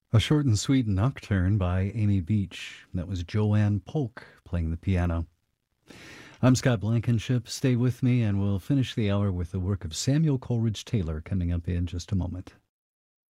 A short and sweet nocturne by Amy Beach. That was Joanne Polk playing the piano. I'm Scott Blankenship. Stay with me, and we'll finish the hour with the work of Samuel Coleridge Taylor coming up in just a moment.